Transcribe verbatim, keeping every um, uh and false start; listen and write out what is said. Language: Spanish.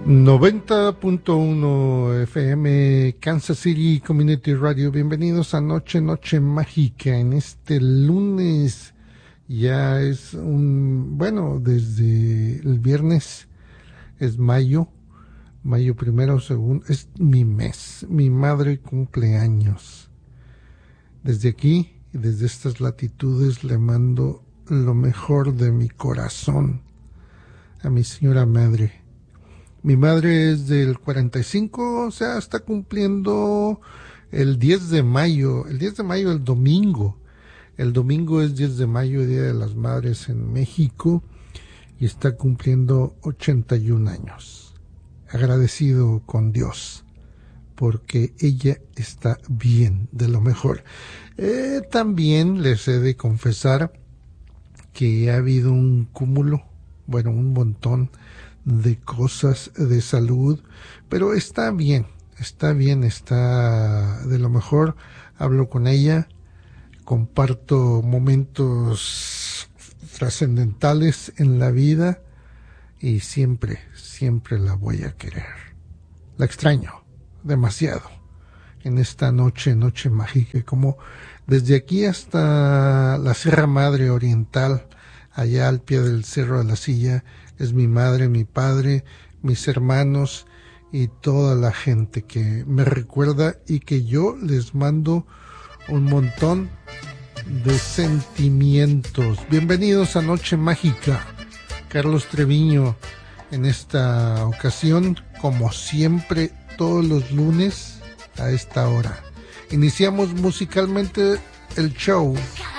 noventa punto uno F M Kansas City Community Radio. Bienvenidos a Noche, Noche Mágica. En este lunes ya es un, bueno, desde el viernes es mayo, mayo primero o segundo, es mi mes. Mi madre cumple años. Desde aquí y desde estas latitudes le mando lo mejor de mi corazón a mi señora madre. Mi madre es del cuarenta y cinco, o sea, está cumpliendo el diez de mayo, el diez de mayo, el domingo. El domingo es diez de mayo, Día de las Madres en México, y está cumpliendo ochenta y un años. Agradecido con Dios, porque ella está bien, de lo mejor. Eh, también les he de confesar que ha habido un cúmulo, bueno, un montón de cosas de salud, pero está bien, está bien, está de lo mejor. Hablo con ella, comparto momentos trascendentales en la vida y siempre, siempre la voy a querer. La extraño demasiado en esta noche, noche mágica, como desde aquí hasta la Sierra Madre Oriental, allá al pie del Cerro de la Silla, es mi madre, mi padre, mis hermanos y toda la gente que me recuerda y que yo les mando un montón de sentimientos. Bienvenidos a Noche Mágica. Carlos Treviño en esta ocasión, como siempre, todos los lunes a esta hora. Iniciamos musicalmente el show